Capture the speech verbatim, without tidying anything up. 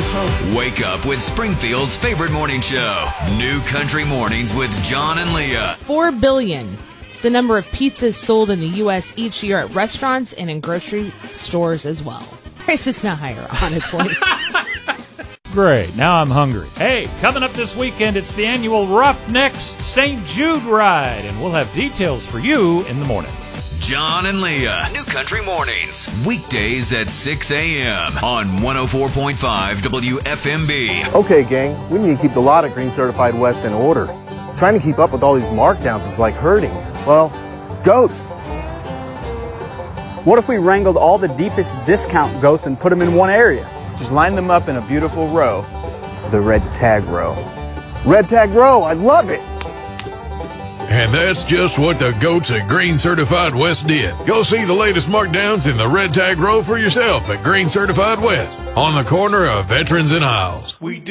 is hope. Wake up with Springfield's favorite morning show. New Country Mornings with John and Leah. Four billion. It's the number of pizzas sold in the U S each year at restaurants and in grocery stores as well. Price is not higher, honestly. Great. Now I'm hungry. Hey, coming up this weekend, it's the annual Roughnecks Saint Jude Ride, and we'll have details for you in the morning. John and Leah, New Country Mornings, weekdays at six a.m. on one oh four point five W F M B. Okay, gang, we need to keep the lot at Green Certified West in order. Trying to keep up with all these markdowns is like herding, well, goats. What if we wrangled all the deepest discount goats and put them in one area? Just line them up in a beautiful row. The red tag row. Red tag row, I love it! And that's just what the goats at Green Certified West did. Go see the latest markdowns in the red tag row for yourself at Green Certified West on the corner of Veterans and Isles. We do.